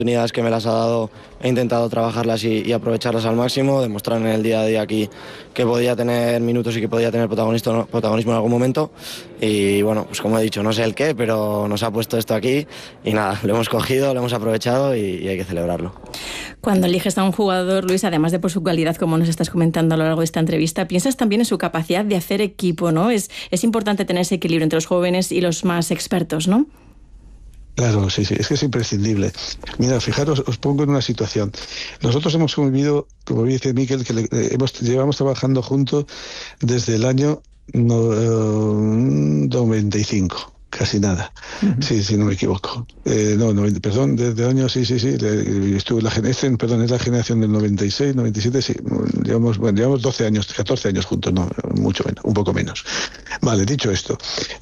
oportunidades que me las ha dado he intentado trabajarlas y aprovecharlas al máximo, demostrar en el día a día aquí que podía tener minutos y que podía tener protagonismo en algún momento. Y bueno, pues como he dicho, no sé el qué, pero nos ha puesto esto aquí y nada, lo hemos cogido, lo hemos aprovechado y hay que celebrarlo. Cuando eliges a un jugador, Luis, además de por su calidad, como nos estás comentando a lo largo de esta entrevista, piensas también en su capacidad de hacer equipo, ¿no? Es importante tener ese equilibrio entre los jóvenes y los más expertos, ¿no? Claro, sí, es que es imprescindible. Mira, fijaros, os pongo en una situación. Nosotros hemos convivido, como dice Miquel, que llevamos trabajando juntos desde el año 95. Casi nada. Uh-huh. Sí, no me equivoco. Perdón, desde el año, sí. Estuve es la generación del 96, 97, sí. Llevamos 12 años, 14 años juntos, no, mucho menos, un poco menos. Vale, dicho esto,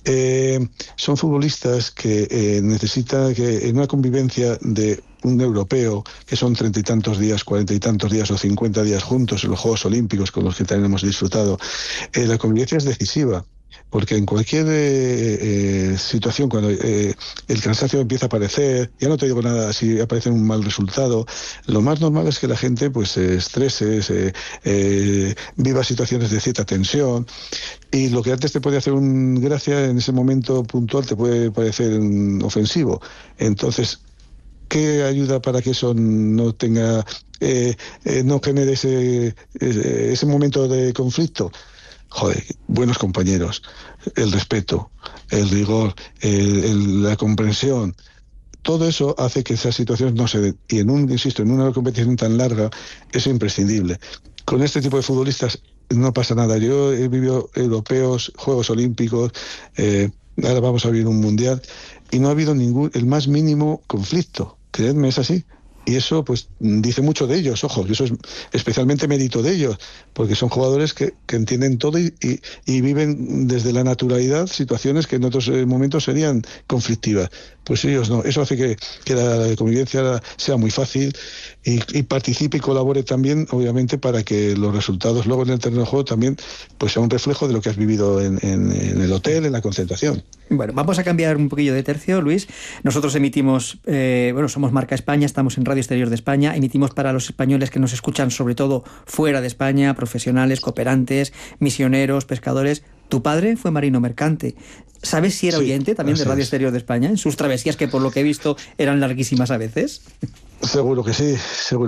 son futbolistas que necesitan que en una convivencia de un europeo, que son 30 y tantos días, 40 y tantos días o 50 días juntos en los Juegos Olímpicos, con los que también hemos disfrutado, la convivencia es decisiva. Porque en cualquier situación, cuando el cansancio empieza a aparecer, ya no te digo nada si aparece un mal resultado, lo más normal es que la gente pues se estrese, viva situaciones de cierta tensión, y lo que antes te puede hacer gracia en ese momento puntual te puede parecer ofensivo. Entonces, ¿qué ayuda para que eso no tenga, no genere ese momento de conflicto? Joder, buenos compañeros, el respeto, el rigor, la comprensión, todo eso hace que esas situaciones no se den. Y en una competición tan larga, es imprescindible. Con este tipo de futbolistas no pasa nada. Yo he vivido europeos, Juegos Olímpicos, ahora vamos a vivir un mundial, y no ha habido el más mínimo conflicto. Creedme, es así. Y eso pues dice mucho de ellos, ojo, y eso es especialmente mérito de ellos, porque son jugadores que entienden todo y viven desde la naturalidad situaciones que en otros momentos serían conflictivas. Pues ellos no, eso hace que la convivencia sea muy fácil y participe y colabore también, obviamente, para que los resultados luego en el terreno de juego también pues sea un reflejo de lo que has vivido en el hotel, en la concentración. Bueno, vamos a cambiar un poquillo de tercio, Luis. Nosotros emitimos, somos Marca España, estamos en Radio Exterior de España, emitimos para los españoles que nos escuchan sobre todo fuera de España, profesionales, cooperantes, misioneros, pescadores. Tu padre fue marino mercante. ¿Sabes si era oyente también de Radio Exterior de España en sus travesías, que por lo que he visto eran larguísimas a veces? Seguro que sí.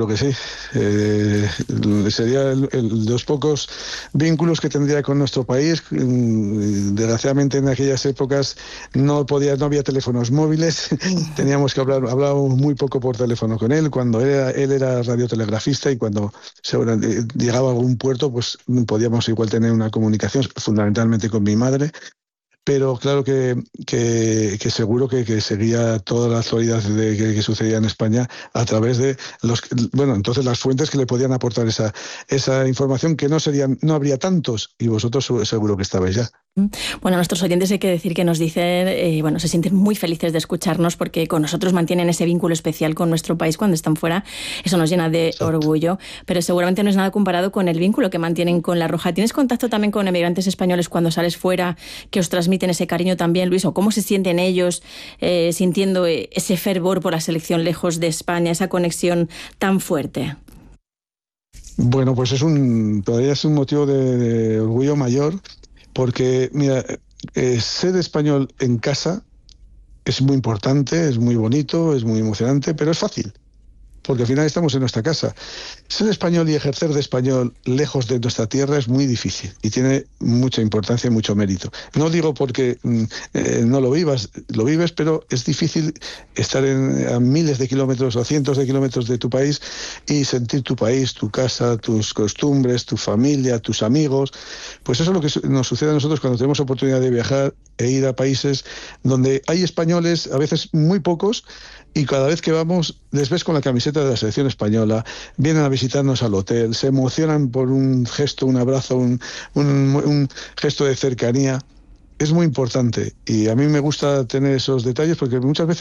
Sería de los pocos vínculos que tendría con nuestro país. Desgraciadamente en aquellas épocas no había teléfonos móviles, teníamos que hablábamos muy poco por teléfono con él. Cuando él era radiotelegrafista y cuando llegaba a algún puerto, pues podíamos igual tener una comunicación, fundamentalmente con mi madre. Pero claro que seguro que seguía toda la actualidad que sucedía en España a través de entonces las fuentes que le podían aportar esa información, que no habría tantos, y vosotros seguro que estabais ya. Bueno, nuestros oyentes hay que decir que nos dicen, se sienten muy felices de escucharnos porque con nosotros mantienen ese vínculo especial con nuestro país cuando están fuera. Eso nos llena de orgullo, pero seguramente no es nada comparado con el vínculo que mantienen con La Roja. ¿Tienes contacto también con emigrantes españoles cuando sales fuera, que os transmiten ese cariño también, Luis? ¿O cómo se sienten ellos sintiendo ese fervor por la selección lejos de España, esa conexión tan fuerte? Bueno, pues todavía es un motivo de orgullo mayor. Porque, mira, ser español en casa es muy importante, es muy bonito, es muy emocionante, pero es fácil, porque al final estamos en nuestra casa. Ser español y ejercer de español lejos de nuestra tierra es muy difícil y tiene mucha importancia y mucho mérito. No digo porque no lo vivas, lo vives, pero es difícil estar a miles de kilómetros o cientos de kilómetros de tu país y sentir tu país, tu casa, tus costumbres, tu familia, tus amigos. Pues eso es lo que nos sucede a nosotros cuando tenemos oportunidad de viajar e ir a países donde hay españoles, a veces muy pocos, y cada vez que vamos les ves con la camiseta de la selección española, vienen a visitarnos al hotel, se emocionan por un gesto, un abrazo, un gesto de cercanía. Es muy importante y a mí me gusta tener esos detalles porque muchas veces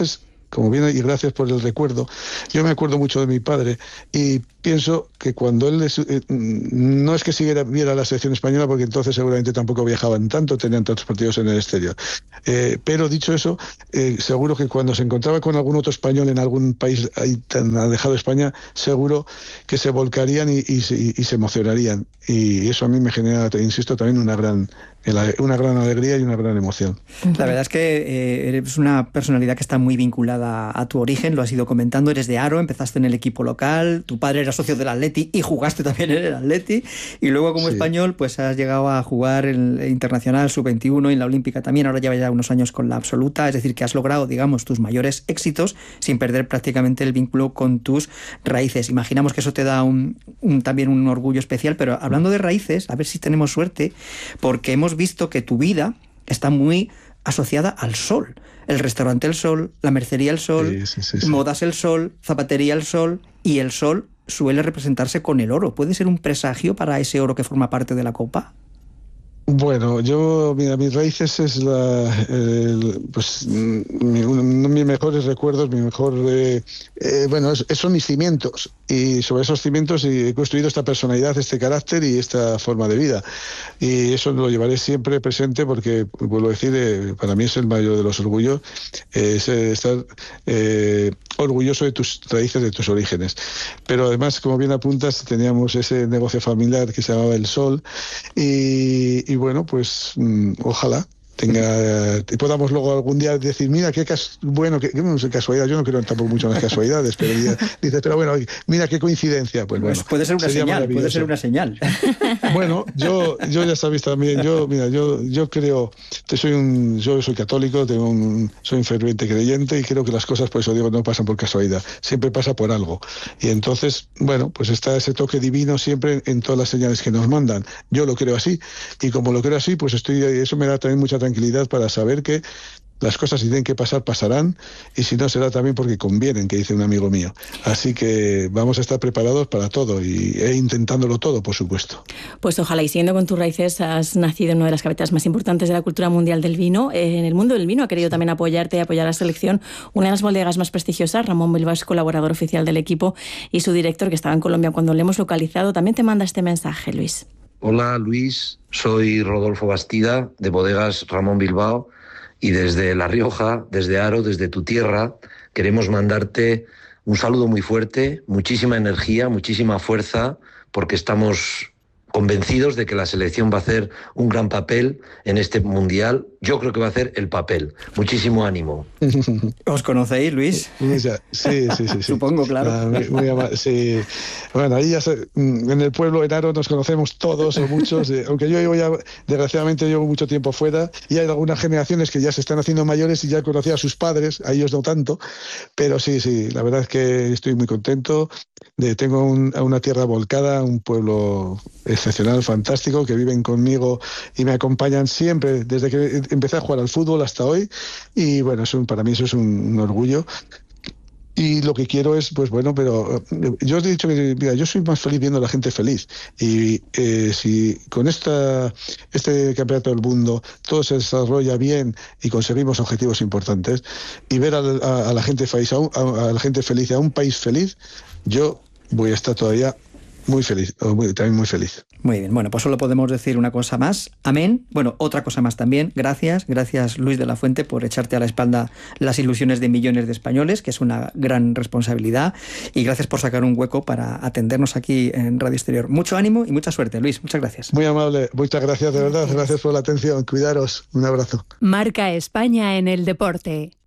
como bien, y gracias por el recuerdo. Yo me acuerdo mucho de mi padre y pienso que cuando él no es que viera la selección española, porque entonces seguramente tampoco viajaban tanto, tenían tantos partidos en el exterior. Pero dicho eso, seguro que cuando se encontraba con algún otro español en algún país ahí tan alejado de España, seguro que se volcarían y se emocionarían. Y eso a mí me genera, te insisto, también una gran alegría y una gran emoción. La verdad es que eres una personalidad que está muy vinculada a tu origen, lo has ido comentando, eres de Haro, empezaste en el equipo local, tu padre era socio del Atleti y jugaste también en el Atleti, y luego como español pues has llegado a jugar en el Internacional Sub-21 y en la Olímpica también, ahora llevas ya unos años con la absoluta, es decir, que has logrado, digamos, tus mayores éxitos sin perder prácticamente el vínculo con tus raíces. Imaginamos que eso te da también un orgullo especial, pero hablando de raíces, a ver si tenemos suerte, porque hemos visto que tu vida está muy asociada al sol. El restaurante El Sol, la mercería El Sol, sí. Modas El Sol, zapatería El Sol, y el sol suele representarse con el oro. ¿Puede ser un presagio para ese oro que forma parte de la copa? Bueno, mira, mis raíces es mis mejores recuerdos, son mis cimientos, y sobre esos cimientos he construido esta personalidad, este carácter y esta forma de vida, y eso lo llevaré siempre presente porque, vuelvo a decir, para mí es el mayor de los orgullos, es estar orgulloso de tus raíces, de tus orígenes. Pero además, como bien apuntas, teníamos ese negocio familiar que se llamaba El Sol, y bueno, pues ojalá podamos luego algún día decir, mira, qué casualidad, yo no creo tampoco mucho en las casualidades, pero dices, pero bueno, mira qué coincidencia. Pues bueno, puede ser una señal, Bueno, yo ya sabéis también, yo creo, yo soy católico, soy un ferviente creyente, y creo que las cosas, por eso digo, no pasan por casualidad, siempre pasa por algo. Y entonces, bueno, pues está ese toque divino siempre en todas las señales que nos mandan. Yo lo creo así, y como lo creo así, pues eso me da también mucha tranquilidad para saber que las cosas, si tienen que pasar, pasarán, y si no, será también porque convienen, que dice un amigo mío. Así que vamos a estar preparados para todo e intentándolo todo, por supuesto. Pues ojalá, y siguiendo con tus raíces, has nacido en una de las cabezas más importantes de la cultura mundial del vino. En el mundo del vino ha querido también apoyarte y apoyar a la selección una de las bodegas más prestigiosas. Ramón Bilbao es colaborador oficial del equipo y su director, que estaba en Colombia cuando le hemos localizado, también te manda este mensaje, Luis. Hola Luis, soy Rodolfo Bastida, de Bodegas Ramón Bilbao, y desde La Rioja, desde Haro, desde tu tierra, queremos mandarte un saludo muy fuerte, muchísima energía, muchísima fuerza, porque estamos convencidos de que la selección va a hacer un gran papel en este mundial. Yo creo que va a hacer el papel. Muchísimo ánimo. ¿Os conocéis, Luis? Sí. Supongo, claro. Sí. Bueno, ahí en el pueblo, en Haro, nos conocemos todos o muchos, aunque desgraciadamente llevo mucho tiempo fuera, y hay algunas generaciones que ya se están haciendo mayores y ya conocía a sus padres, a ellos no tanto, pero sí, la verdad es que estoy muy contento. Tengo una tierra volcada, un pueblo excepcional, fantástico, que viven conmigo y me acompañan siempre, desde que empecé a jugar al fútbol hasta hoy, y bueno, para mí eso es un orgullo. Y lo que quiero es, pues bueno, pero yo os he dicho que, mira, yo soy más feliz viendo a la gente feliz, y si con este campeonato del mundo todo se desarrolla bien y conseguimos objetivos importantes, y ver a la gente feliz, a la gente feliz, a un país feliz, yo voy a estar todavía muy feliz, también muy feliz. Muy bien, bueno, pues solo podemos decir una cosa más. Amén. Bueno, otra cosa más también. Gracias Luis de la Fuente, por echarte a la espalda las ilusiones de millones de españoles, que es una gran responsabilidad, y gracias por sacar un hueco para atendernos aquí en Radio Exterior. Mucho ánimo y mucha suerte, Luis. Muchas gracias. Muy amable, muchas gracias, de verdad. Gracias por la atención. Cuidaros. Un abrazo. Marca España en el deporte.